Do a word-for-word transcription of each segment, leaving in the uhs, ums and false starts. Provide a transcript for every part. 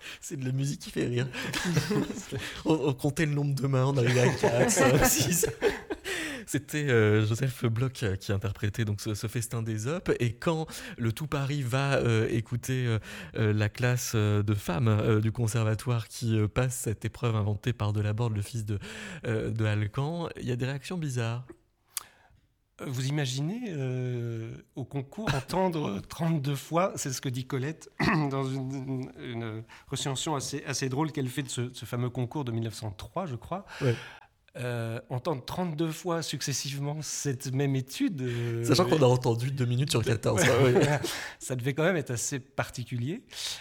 C'est de la musique qui fait rire. on, on comptait le nombre de mains, on arrivait à quatre, cinq, six. C'était euh, Joseph Bloch qui interprétait donc ce, ce festin d'Ésope. Et quand le tout Paris va euh, écouter euh, euh, la classe euh, de femmes euh, du conservatoire qui euh, passe cette épreuve inventée par Delaborde, le fils de, euh, de Alcan, il y a des réactions bizarres. Vous imaginez euh, au concours entendre trente-deux fois, c'est ce que dit Colette dans une, une, une recension assez, assez drôle qu'elle fait de ce, ce fameux concours de mille neuf cent trois, je crois. Ouais. Euh, entendre trente-deux fois successivement cette même étude. Euh, Sachant qu'on a entendu deux minutes sur quatorze. Ouais, ouais. Ça devait quand même être assez particulier.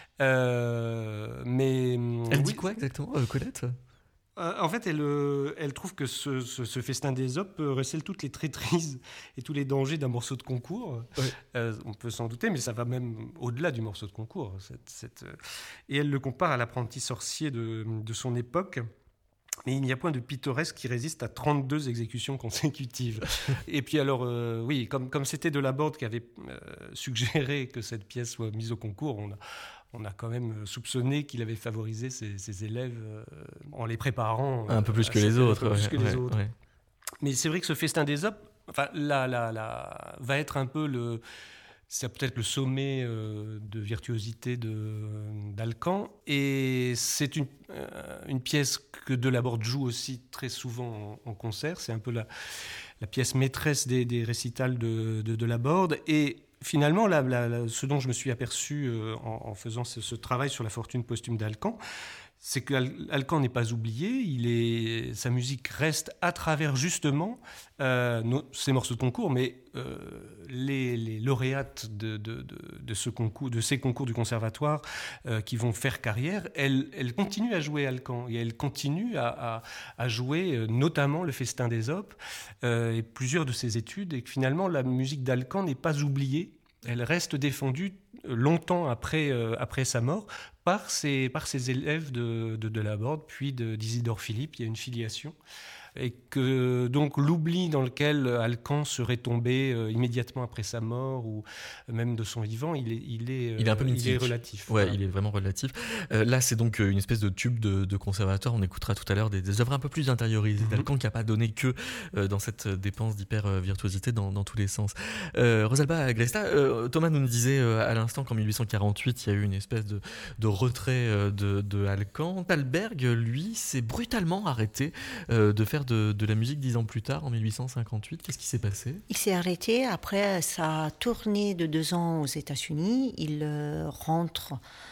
Euh, mais, Elle oui. dit quoi exactement, euh, Colette ? Euh, en fait, elle, euh, elle trouve que ce, ce, ce festin d'Ésope euh, recèle toutes les traîtrises et tous les dangers d'un morceau de concours. Ouais. Euh, on peut s'en douter, mais ça va même au-delà du morceau de concours. Cette, cette, euh... Et elle le compare à l'apprenti sorcier de, de son époque. Mais il n'y a point de pittoresque qui résiste à trente-deux exécutions consécutives. Et puis alors, euh, oui, comme, comme c'était Delaborde qui avait euh, suggéré que cette pièce soit mise au concours, on a, on a quand même soupçonné qu'il avait favorisé ses, ses élèves euh, en les préparant. Un peu plus euh, que les autres. Un peu plus ouais, que les ouais, autres. Ouais. Mais c'est vrai que ce festin d'Ésope, enfin, là, là, là, va être un peu le... C'est peut-être le sommet euh, de virtuosité de, d'Alcan. Et c'est une, euh, une pièce que Delaborde joue aussi très souvent en, en concert. C'est un peu la, la pièce maîtresse des, des récitals de, de Delaborde. Et finalement, la, la, la, ce dont je me suis aperçu euh, en, en faisant ce, ce travail sur la fortune posthume d'Alcan, c'est qu'Alcan n'est pas oublié, il est, sa musique reste à travers justement euh, nos, ces morceaux de concours, mais euh, les, les lauréates de, de, de, de, ce concours, de ces concours du conservatoire euh, qui vont faire carrière, elles, elles continuent à jouer Alcan et elles continuent à, à, à jouer euh, notamment le festin d'Ésope euh, et plusieurs de ses études, et que finalement la musique d'Alcan n'est pas oubliée. Elle reste défendue longtemps après, euh, après sa mort par ses, par ses élèves de, de Delaborde, puis de, d'Isidore Philippe. Il y a une filiation. Et que donc l'oubli dans lequel Alcan serait tombé euh, immédiatement après sa mort ou même de son vivant, il est, il est, euh, il est un peu mythique. Il est relatif. Ouais, voilà. Il est vraiment relatif. Euh, là, c'est donc une espèce de tube de, de conservatoire. On écoutera tout à l'heure des, des œuvres un peu plus intériorisées mm-hmm. d'Alcan qui n'a pas donné que euh, dans cette dépense d'hyper virtuosité dans, dans tous les sens. Euh, Rosalba Agresta, euh, Thomas nous disait euh, à l'instant qu'en mille huit cent quarante-huit, il y a eu une espèce de, de retrait euh, de, de Alcan. Thalberg, lui, s'est brutalement arrêté euh, de faire De, de la musique dix ans plus tard, en mille huit cent cinquante-huit. Qu'est-ce qui s'est passé ? Il s'est arrêté après sa tournée de deux ans aux États-Unis. Il euh, rentre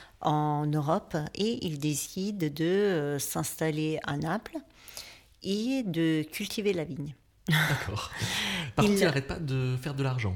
en Europe et il décide de euh, s'installer à Naples et de cultiver la vigne. D'accord. Par contre, il n'arrête pas de faire de l'argent.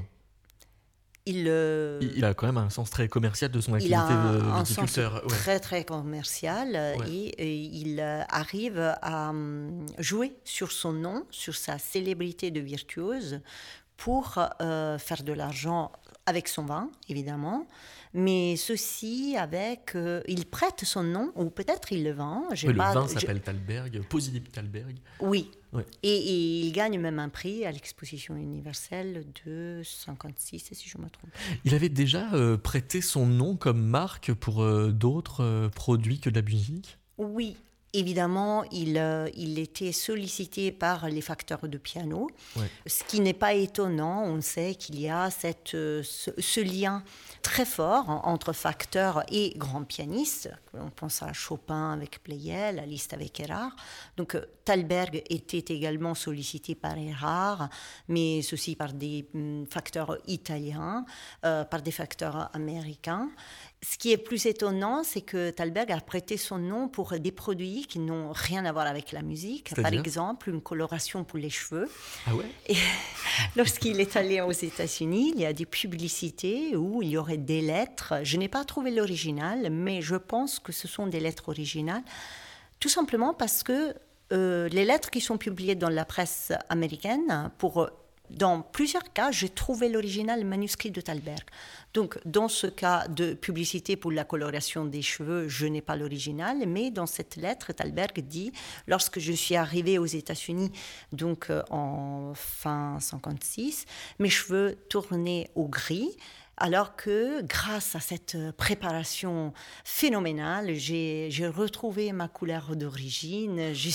Il, euh, il a quand même un sens très commercial de son activité de viticulteur. Il a un sens ouais. très très commercial ouais. et, et il arrive à jouer sur son nom, sur sa célébrité de virtuose pour euh, faire de l'argent avec son vin, évidemment, mais ceci avec... Euh, il prête son nom, ou peut-être il le vend. Oui, pas, le vin s'appelle je... Thalberg, Positive Thalberg. Oui, ouais. et, et il gagne même un prix à l'exposition universelle de cinquante-six, si je me trompe. Il avait déjà euh, prêté son nom comme marque pour euh, d'autres euh, produits que de la musique ? Oui. Évidemment, il, euh, il était sollicité par les facteurs de piano, ouais. ce qui n'est pas étonnant. On sait qu'il y a cette, euh, ce, ce lien très fort entre facteurs et grands pianistes. On pense à Chopin avec Pleyel, à Liszt avec Erard. Donc, euh, Thalberg était également sollicité par Erard, mais aussi par des hum, facteurs italiens, euh, par des facteurs américains. Ce qui est plus étonnant, c'est que Thalberg a prêté son nom pour des produits qui n'ont rien à voir avec la musique. C'est-à-dire ? Par exemple, une coloration pour les cheveux. Ah ouais ? Et lorsqu'il est allé aux États-Unis, il y a des publicités où il y aurait des lettres. Je n'ai pas trouvé l'original, mais je pense que ce sont des lettres originales. Tout simplement parce que euh, les lettres qui sont publiées dans la presse américaine, pour... Dans plusieurs cas, j'ai trouvé l'original manuscrit de Thalberg. Donc, dans ce cas de publicité pour la coloration des cheveux, je n'ai pas l'original, mais dans cette lettre, Thalberg dit « Lorsque je suis arrivé aux États-Unis, donc euh, en fin cinquante-six, mes cheveux tournaient au gris. Alors que grâce à cette préparation phénoménale, j'ai, j'ai retrouvé ma couleur d'origine. J'ai...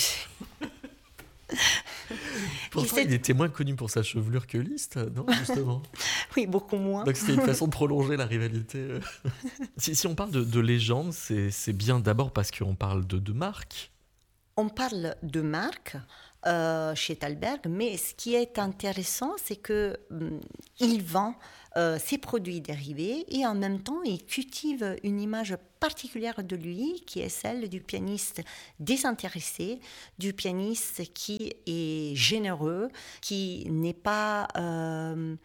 Pourtant, il était moins connu pour sa chevelure que Liszt, non, justement. Oui, beaucoup moins. Donc c'était une façon de prolonger la rivalité. si, si on parle de, de légende, c'est, c'est bien d'abord parce qu'on parle de, de marque. On parle de marque euh, chez Thalberg, mais ce qui est intéressant, c'est qu'il hum, vend euh, ses produits dérivés et en même temps, il cultive une image particulière de lui, qui est celle du pianiste désintéressé, du pianiste qui est généreux, qui n'est pas... Euh,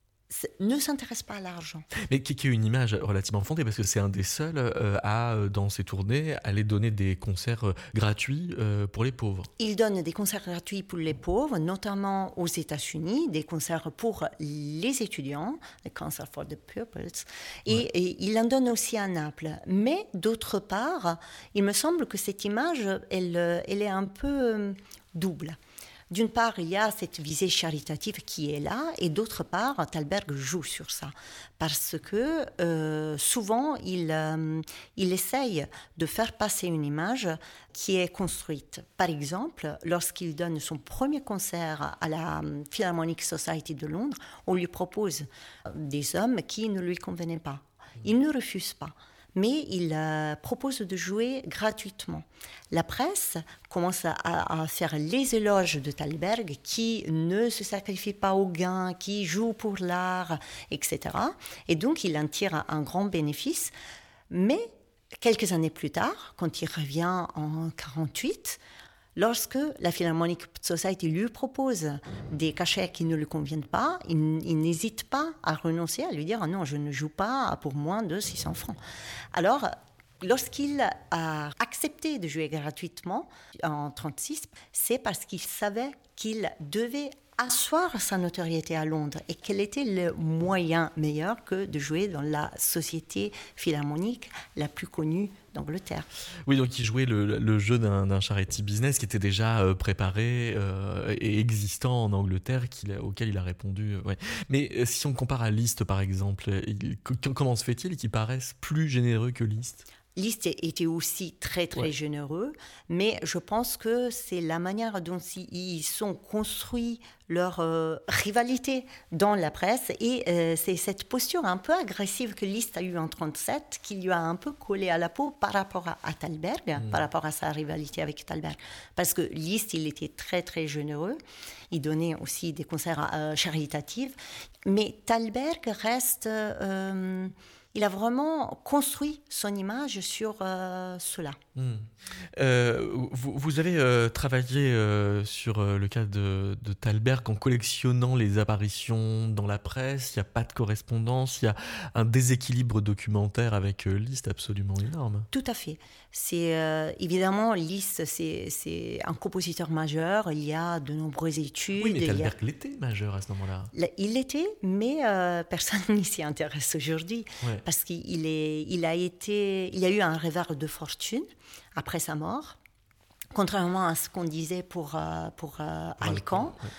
ne s'intéresse pas à l'argent. Mais qui, qui a une image relativement fondée, parce que c'est un des seuls euh, à, dans ses tournées, aller donner des concerts euh, gratuits euh, pour les pauvres. Il donne des concerts gratuits pour les pauvres, notamment aux États-Unis, des concerts pour les étudiants, les Concerts for the Pupils, et, ouais. et il en donne aussi à Naples. Mais d'autre part, il me semble que cette image, elle, elle est un peu double. D'une part, il y a cette visée charitative qui est là, et d'autre part, Thalberg joue sur ça. Parce que euh, souvent, il, euh, il essaye de faire passer une image qui est construite. Par exemple, lorsqu'il donne son premier concert à la Philharmonic Society de Londres, on lui propose des hommes qui ne lui convenaient pas. Il ne refuse pas. Mais il euh, propose de jouer gratuitement. La presse commence à, à faire les éloges de Thalberg, qui ne se sacrifie pas au gain, qui joue pour l'art, et cetera. Et donc, il en tire un grand bénéfice. Mais quelques années plus tard, quand il revient en quarante-huit, lorsque la Philharmonic Society lui propose des cachets qui ne lui conviennent pas, il, il n'hésite pas à renoncer, à lui dire ah « non, je ne joue pas pour moins de six cents francs ». Alors, lorsqu'il a accepté de jouer gratuitement en mille neuf cent trente-six, c'est parce qu'il savait qu'il devait asseoir sa notoriété à Londres et quel était le moyen meilleur que de jouer dans la société philharmonique la plus connue d'Angleterre. Oui, donc il jouait le, le jeu d'un, d'un charity business qui était déjà euh, préparé euh, et existant en Angleterre, qu'il a, auquel il a répondu. Euh, ouais. Mais euh, si on compare à Liszt, par exemple, il, comment se fait-il qu'il paraisse plus généreux que Liszt ? Liszt était aussi très très ouais. généreux, mais je pense que c'est la manière dont ils sont construits leur euh, rivalité dans la presse et euh, c'est cette posture un peu agressive que Liszt a eue en trente-sept qui lui a un peu collé à la peau par rapport à, à Thalberg, mmh. par rapport à sa rivalité avec Thalberg. Parce que Liszt, il était très très généreux, il donnait aussi des concerts euh, caritatifs, mais Thalberg reste... Euh, Il a vraiment construit son image sur euh, cela. Mmh. Euh, vous, vous avez euh, travaillé euh, sur euh, le cas de, de Thalberg en collectionnant les apparitions dans la presse. Il n'y a pas de correspondance, il y a un déséquilibre documentaire avec euh, Liszt absolument énorme. Tout à fait. C'est, euh, évidemment, Liszt, c'est, c'est un compositeur majeur. Il y a de nombreuses études. Oui, mais Thalberg a... l'était majeur à ce moment-là. Il l'était, mais euh, personne n'y s'y intéresse aujourd'hui. Ouais. Parce qu'il est, il a été, il a eu un revers de fortune après sa mort, contrairement à ce qu'on disait pour, euh, pour, euh, pour Alcan. Ouais.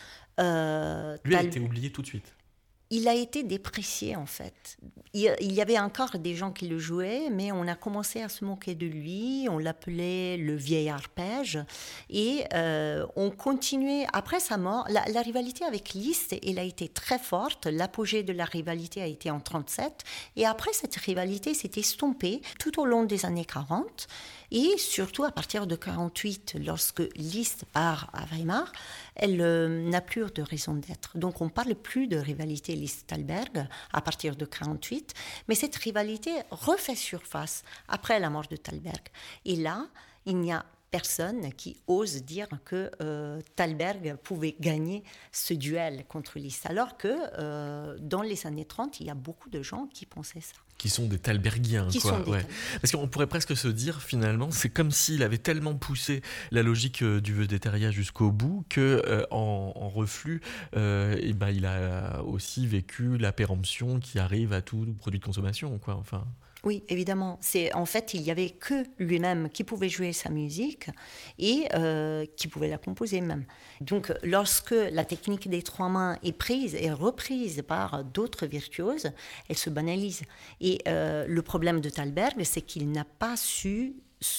Euh, Lui Tal... a été oublié tout de suite. Il a été déprécié, en fait. Il, il y avait encore des gens qui le jouaient, mais on a commencé à se moquer de lui. On l'appelait le vieil arpège. Et euh, on continuait, après sa mort, la, la rivalité avec Liszt, elle a été très forte. L'apogée de la rivalité a été en trente-sept. Et après, cette rivalité s'est estompée tout au long des années quarante. Et surtout à partir de quarante-huit, lorsque Liszt part à Weimar, elle euh, n'a plus de raison d'être. Donc on ne parle plus de rivalité Liszt-Thalberg à partir de quarante-huit, mais cette rivalité refait surface après la mort de Thalberg. Et là, il n'y a personne qui ose dire que euh, Thalberg pouvait gagner ce duel contre Liszt, alors que euh, dans les années trente, il y a beaucoup de gens qui pensaient ça. Qui sont des Thalbergiens, qui quoi. Sont des ouais. Parce qu'on pourrait presque se dire, finalement, c'est comme s'il avait tellement poussé la logique euh, du Vedetteria jusqu'au bout qu'en euh, en reflux, euh, et ben, il a aussi vécu la péremption qui arrive à tout produit de consommation, quoi. Enfin... Oui, évidemment. C'est, en fait, il n'y avait que lui-même qui pouvait jouer sa musique et euh, qui pouvait la composer même. Donc, lorsque la technique des trois mains est prise et reprise par d'autres virtuoses, elle se banalise. Et euh, le problème de Thalberg, c'est qu'il n'a pas su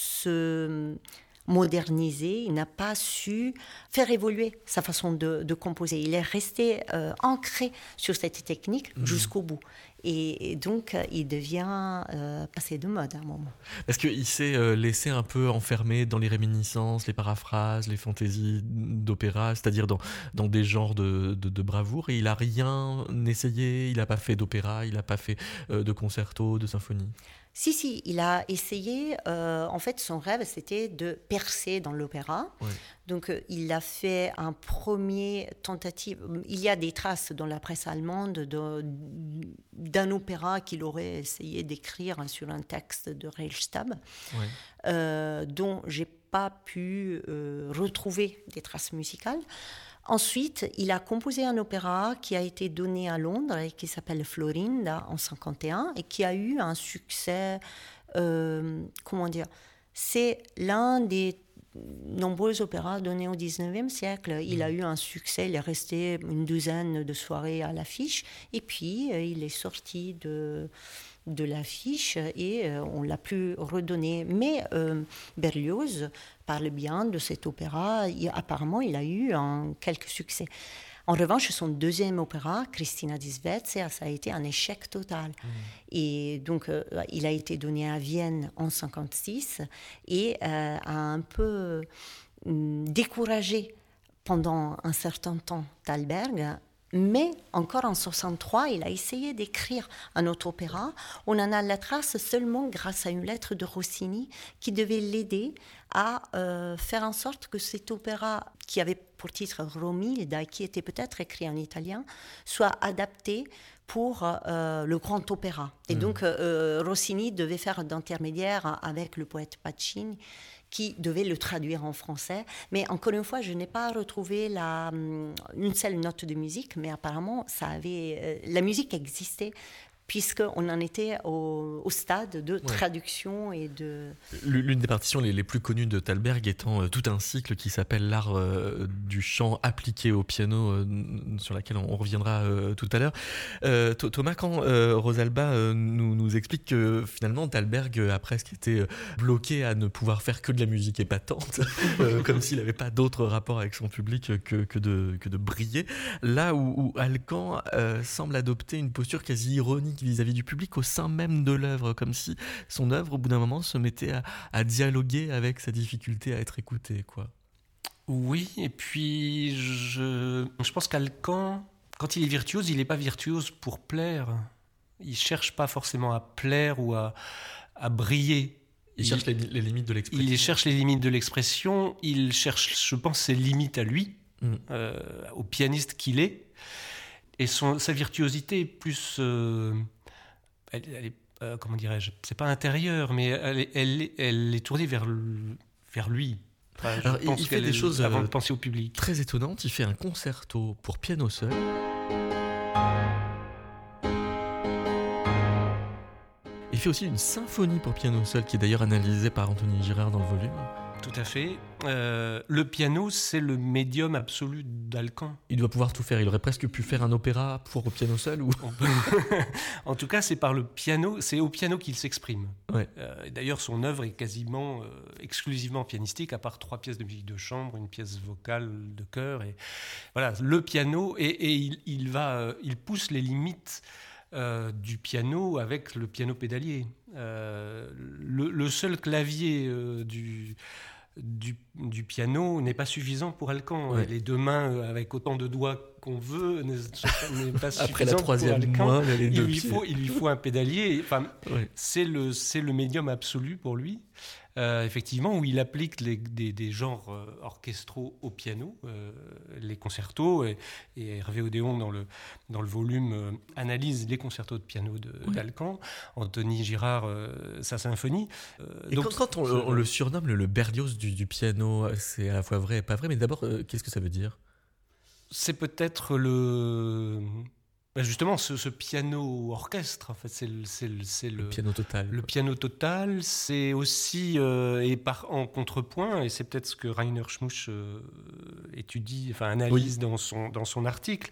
se moderniser, il n'a pas su faire évoluer sa façon de, de composer. Il est resté euh, ancré sur cette technique mmh. jusqu'au bout. Et, et donc, il devient euh, passé de mode à un moment. Est-ce qu'il s'est euh, laissé un peu enfermer dans les réminiscences, les paraphrases, les fantaisies d'opéra, c'est-à-dire dans, dans des genres de, de, de bravoure, et il n'a rien essayé, il n'a pas fait d'opéra, il n'a pas fait euh, de concerto, de symphonie? Si, si, il a essayé. Euh, en fait, son rêve, c'était de percer dans l'opéra. Ouais. Donc, euh, il a fait un premier tentative. Il y a des traces dans la presse allemande de, d'un opéra qu'il aurait essayé d'écrire sur un texte de Reichstab, ouais. euh, dont j'ai pas pu euh, retrouver des traces musicales. Ensuite, il a composé un opéra qui a été donné à Londres et qui s'appelle Florinda en cinquante et un et qui a eu un succès, euh, comment dire, c'est l'un des nombreux opéras donnés au dix-neuvième siècle. Il a eu un succès, il est resté une douzaine de soirées à l'affiche et puis euh, il est sorti de... de l'affiche et euh, on l'a plus redonné. Mais euh, Berlioz parle bien de cet opéra. Il, apparemment, il a eu un, quelques succès. En revanche, son deuxième opéra, Cristina di Svezia, ça a été un échec total. Mmh. Et donc, euh, il a été donné à Vienne en cinquante-six et euh, a un peu euh, découragé pendant un certain temps Thalberg. Mais encore en soixante-trois, il a essayé d'écrire un autre opéra. On en a la trace seulement grâce à une lettre de Rossini qui devait l'aider à euh, faire en sorte que cet opéra, qui avait pour titre Romilda, qui était peut-être écrit en italien, soit adapté pour euh, le grand opéra. Et mmh. donc, euh, Rossini devait faire d'intermédiaire avec le poète Pacini, qui devait le traduire en français. Mais encore une fois, je n'ai pas retrouvé la, une seule note de musique, mais apparemment, ça avait, la musique existait, puisqu'on en était au, au stade de ouais. traduction et de... L'une des partitions les, les plus connues de Thalberg étant euh, tout un cycle qui s'appelle l'art euh, du chant appliqué au piano, euh, sur laquelle on, on reviendra euh, tout à l'heure. Euh, Thomas, quand euh, Rosalba euh, nous, nous explique que finalement Thalberg a presque été bloqué à ne pouvoir faire que de la musique épatante, euh, comme s'il n'avait pas d'autre rapport avec son public que, que, de, que de briller, là où, où Alcan euh, semble adopter une posture quasi ironique vis-à-vis du public au sein même de l'œuvre, comme si son œuvre, au bout d'un moment, se mettait à, à dialoguer avec sa difficulté à être écoutée, quoi. Oui, et puis je, je pense qu'Alcan, quand il est virtuose, il n'est pas virtuose pour plaire. Il ne cherche pas forcément à plaire ou à, à briller. Il, il cherche les, les limites de l'expression. Il cherche les limites de l'expression, il cherche, je pense, ses limites à lui, mmh. euh, au pianiste qu'il est. Et son, sa virtuosité est plus, euh, elle, elle est, euh, comment dirais-je, c'est pas intérieure, mais elle est, elle, elle est tournée vers, le, vers lui. Enfin, je Alors, pense il fait des choses avant euh, de penser au public. Très étonnantes. Il fait un concerto pour piano seul. Il fait aussi une symphonie pour piano seul, qui est d'ailleurs analysée par Anthony Girard dans le volume. Tout à fait. Euh, le piano, c'est le médium absolu d'Alcan. Il doit pouvoir tout faire. Il aurait presque pu faire un opéra pour piano seul ou... En tout cas, c'est par le piano, c'est au piano qu'il s'exprime. Ouais. Euh, d'ailleurs, son œuvre est quasiment euh, exclusivement pianistique, à part trois pièces de musique de chambre, une pièce vocale de chœur. Et voilà, le piano, et, et il, il va, euh, il pousse les limites euh, du piano avec le piano pédalier. Euh, le, le seul clavier euh, du Du, du piano n'est pas suffisant pour Alcan. Ouais. Les deux mains avec autant de doigts qu'on veut n'est, n'est pas suffisant. Après la troisième pour main, les deux il, lui pieds. faut, il lui faut un pédalier. Enfin, ouais. c'est, le, c'est le médium absolu pour lui. Euh, effectivement, où il applique les, des, des genres euh, orchestraux au piano, euh, les concertos, et, et Hervé Odéon, dans le, dans le volume, euh, analyse les concertos de piano de, oui. d'Alcan, Anthony Girard, euh, sa symphonie. Euh, et donc, quand, quand on, on le surnomme le, le Berlioz du, du piano, c'est à la fois vrai et pas vrai, mais d'abord, euh, qu'est-ce que ça veut dire ? C'est peut-être le... Ben justement, ce, ce piano-orchestre, en fait, c'est le, c'est le, c'est le, le piano total. Le piano total, c'est aussi, euh, et par, en contrepoint, et c'est peut-être ce que Rainer Schmuch euh, étudie, enfin analyse oui. dans, son, dans son article,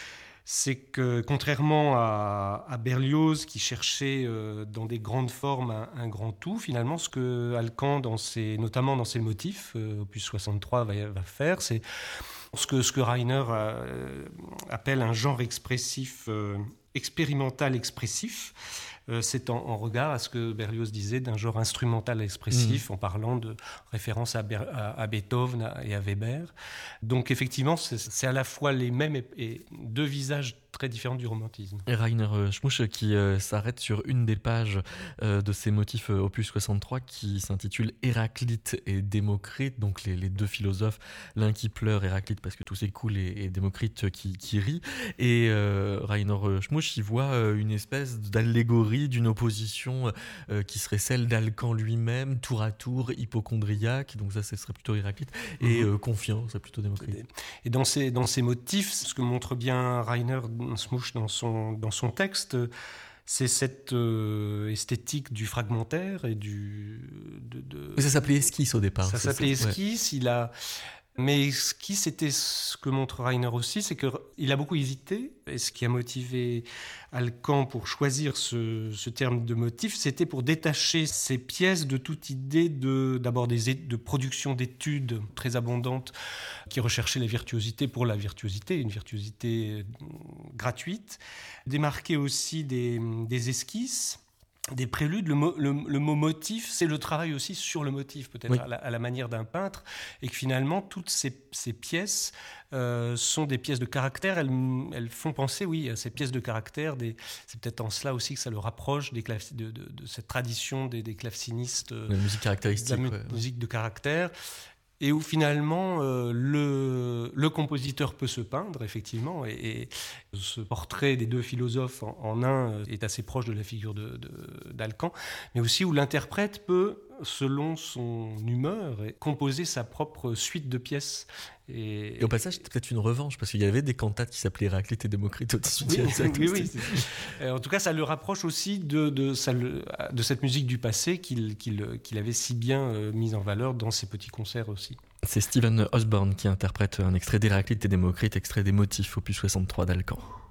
c'est que contrairement à, à Berlioz qui cherchait euh, dans des grandes formes un, un grand tout, finalement, ce que Alkan, dans ses, notamment dans ses motifs, euh, opus soixante-trois, va, va faire, c'est ce que, ce que Rainer euh, appelle un genre expressif, euh, expérimental expressif. Euh, c'est en, en regard à ce que Berlioz disait d'un genre instrumental expressif, mmh. en parlant de référence à, Ber, à, à Beethoven et à Weber. Donc effectivement, c'est, c'est à la fois les mêmes et, et deux visages très différents du romantisme. Et Rainer Schmuch qui euh, s'arrête sur une des pages euh, de ses motifs euh, opus soixante-trois qui s'intitule Héraclite et Démocrite, donc les, les deux philosophes, l'un qui pleure, Héraclite parce que tout s'écoule, et, et Démocrite qui, qui rit. Et euh, Rainer Schmuch y voit euh, une espèce d'allégorie d'une opposition euh, qui serait celle d'Alkan lui-même, tour à tour, hypocondriaque, donc ça ce serait plutôt Héraclite, et euh, confiant, c'est plutôt Démocrite. Et dans ces, dans ces motifs, ce que montre bien Rainer Schmuch dans son, dans son texte, c'est cette euh, esthétique du fragmentaire et du... De, de... Mais ça s'appelait esquisse au départ. Ça s'appelait esquisse, ouais. il a... Mais ce qui, c'était ce que montre Rainer aussi, c'est qu'il a beaucoup hésité. Et ce qui a motivé Alkan pour choisir ce, ce terme de motif, c'était pour détacher ces pièces de toute idée de, d'abord des, de production d'études très abondantes qui recherchaient la virtuosité pour la virtuosité, une virtuosité gratuite. Démarquer aussi des, des esquisses, des préludes. Le mot, le, le mot motif, c'est le travail aussi sur le motif, peut-être oui. à, la, à la manière d'un peintre, et que finalement, toutes ces, ces pièces euh, sont des pièces de caractère. Elles, elles font penser, oui, à ces pièces de caractère. Des, c'est peut-être en cela aussi que ça le rapproche des clav- de, de, de cette tradition des, des clavecinistes. La musique caractéristique. De la mu- ouais. musique de caractère. Et où finalement euh, le, le compositeur peut se peindre, effectivement, et, et ce portrait des deux philosophes en, en un est assez proche de la figure de, de, d'Alkan, mais aussi où l'interprète peut, selon son humeur, composer sa propre suite de pièces. Et, et au passage, c'était peut-être une revanche, parce qu'il y avait des cantates qui s'appelaient Héraclite et Démocrite au dix-huitième siècle. Oui, oui, oui. En tout cas, ça le rapproche aussi de, de, ça le, de cette musique du passé qu'il, qu'il, qu'il avait si bien euh, mise en valeur dans ses petits concerts aussi. C'est Stephen Osborne qui interprète un extrait d'Héraclite et Démocrite, extrait des motifs opus soixante-trois d'Alkan.